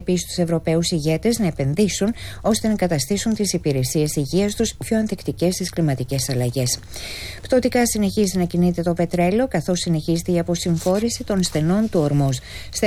επίσης τους Ευρωπαίους ηγέτες να επενδύσουν ώστε να καταστήσουν τις υπηρεσίες υγείας τους πιο ανθεκτικές στις κλιματικές αλλαγές. Πτωτικά συνεχίζει να κινείται το πετρέλαιο, καθώς συνεχίζεται η αποσυμφόρηση των στενών του Ορμούζ. Στα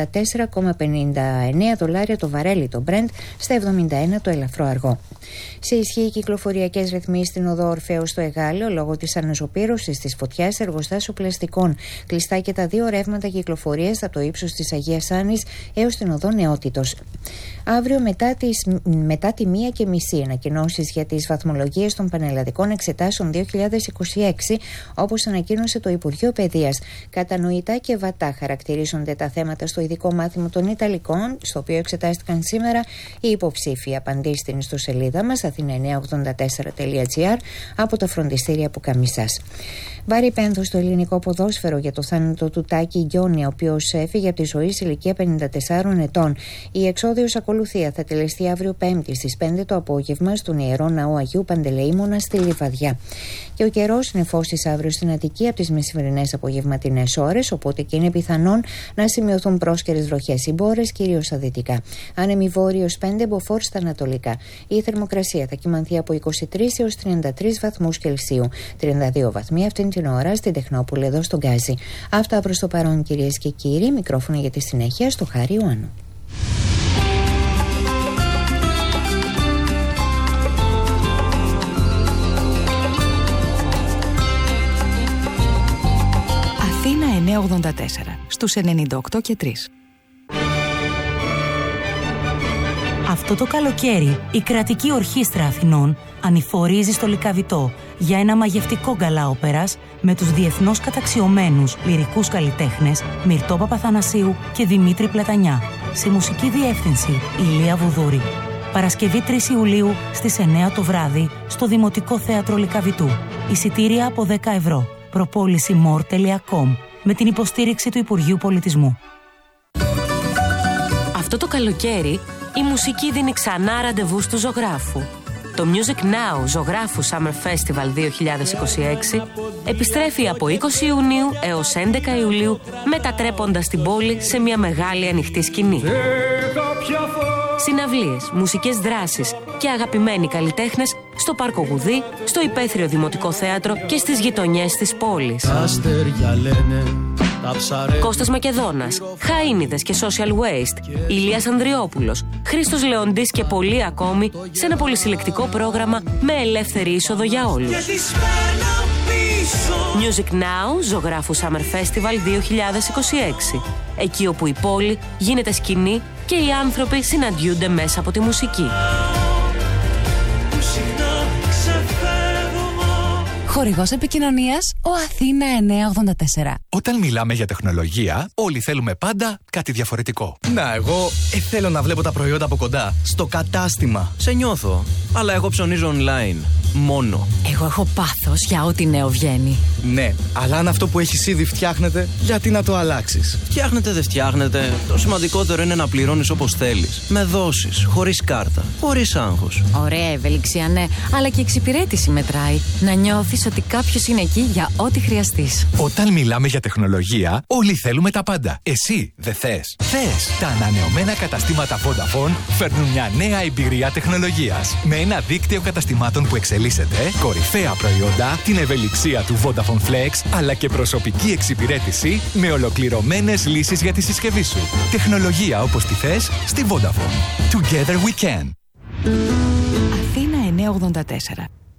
$74,59 το βαρέλι το Brent, στα 71 το ελαφρό αργό. Σε ισχύ οι κυκλοφοριακές ρυθμίσεις στην οδό Ορφέως στο Εγάλεο λόγω της αναζωπήρωσης της φωτιάς σε εργοστάσιο πλαστικών. Κλειστά και τα δύο ρεύματα κυκλοφορίας από το ύψος της Αγίας Άννης έως την οδό Νεότητος. Αύριο μετά τη 1:30 ανακοινώσεις για τις βαθμολογίες των πανελλαδικών εξετάσεων 2026, όπως ανακοίνωσε το Υπουργείο Παιδείας. Κατανοητά και βατά χαρακτηρίζονται τα θέματα στο ειδικό μάθημα των Ιταλικών, στο οποίο εξετάστηκαν σήμερα οι υποψήφοι. Απαντήστε στην ιστοσελίδα μας athena984.gr από τα φροντιστήρια Πουκαμισάς. Βάρη πένθος στο ελληνικό ποδόσφαιρο για το θάνατο του Τάκη Γιόνι, ο οποίος έφυγε από τη ζωή σε ηλικία 54 ετών. Η εξόδιος ακολουθία θα τελεστεί αύριο Πέμπτη στις 5 το απόγευμα στον Ιερό Ναό Αγίου Παντελεήμονα στη Λιβαδιά. Και ο καιρός νεφώσεις αύριο στην Αττική από τις μεσημερινές απογευματινές ώρες, οπότε και είναι πιθανόν να σημειωθούν πρόσκαιρες βροχές ή μπόρες, κυρίως στα δυτικά. Άνεμοι βόρειος 5, μποφόρ στα ανατολικά. Η θερμοκρασία θα κυμανθεί από 23 έως 33 βαθμούς Κελσίου. 32 βαθμοί αυτήν την ώρα στην Τεχνόπολη εδώ στον Γκάζι. Αυτά προς το παρόν, κυρίες και κύριοι. Μικρόφωνο για τη συνέχεια στο Χάρη Ιωάννου. Αθήνα 984 στους 98 και 3. Αυτό το καλοκαίρι η Κρατική Ορχήστρα Αθηνών ανηφορίζει στο Λυκαβητό για ένα μαγευτικό γκαλά όπερας με τους διεθνώς καταξιωμένους λυρικούς καλλιτέχνες Μυρτώ Παπαθανασίου και Δημήτρη Πλατανιά. Σε μουσική διεύθυνση Ηλία Βουδούρη. Παρασκευή 3 Ιουλίου στις 9 το βράδυ στο Δημοτικό Θέατρο Λυκαβητού. Εισιτήρια από 10 ευρώ. Προπόληση more.com με την υποστήριξη του Υπουργείου Πολιτισμού. Αυτό το καλοκαίρι η μουσική δίνει ξανά ραντεβού του ζωγράφου. Το Music Now Ζωγράφου Summer Festival 2026 επιστρέφει από 20 Ιουνίου έως 11 Ιουλίου, μετατρέποντας την πόλη σε μια μεγάλη ανοιχτή σκηνή. Συναυλίες, μουσικές δράσεις και αγαπημένοι καλλιτέχνες στο Πάρκο Γουδί, στο Υπαίθριο Δημοτικό Θέατρο και στις γειτονιές της πόλης. Κώστας Μακεδόνας, Χαΐνιδες και Social Waste, Ηλίας Ανδριόπουλος, Χρήστος Λεοντής και πολλοί ακόμη σε ένα πολυσυλλεκτικό πρόγραμμα με ελεύθερη είσοδο για όλους. Music Now Ζωγράφου Summer Festival 2026. Εκεί όπου η πόλη γίνεται σκηνή και οι άνθρωποι συναντιούνται μέσα από τη μουσική. Χορηγός επικοινωνίας ο Αθήνα 984. Όταν μιλάμε για τεχνολογία, όλοι θέλουμε πάντα κάτι διαφορετικό. Να, εγώ θέλω να βλέπω τα προϊόντα από κοντά, στο κατάστημα. Σε νιώθω, αλλά εγώ ψωνίζω online. Μόνο. Εγώ έχω πάθος για ό,τι νέο βγαίνει. Ναι, αλλά αν αυτό που έχεις ήδη φτιάχνεται, γιατί να το αλλάξεις? Φτιάχνεται, δεν φτιάχνεται. Το σημαντικότερο είναι να πληρώνεις όπως θέλεις. Με δόσεις, χωρίς κάρτα, χωρίς άγχος. Ωραία ευελιξία, ναι, αλλά και εξυπηρέτηση μετράει. Να νιώθεις ότι κάποιος είναι εκεί για ό,τι χρειαστείς. Όταν μιλάμε για τεχνολογία, όλοι θέλουμε τα πάντα. Εσύ δεν θες? Θες! Τα ανανεωμένα καταστήματα Vodafone φέρνουν μια νέα εμπειρία τεχνολογίας. Με ένα δίκτυο καταστημάτων που εξελίσσεται, κορυφαία προϊόντα, την ευελιξία του Vodafone Flex, αλλά και προσωπική εξυπηρέτηση με ολοκληρωμένες λύσεις για τη συσκευή σου. Τεχνολογία όπως τη θες στη Vodafone. Together we can. Αθήνα 984.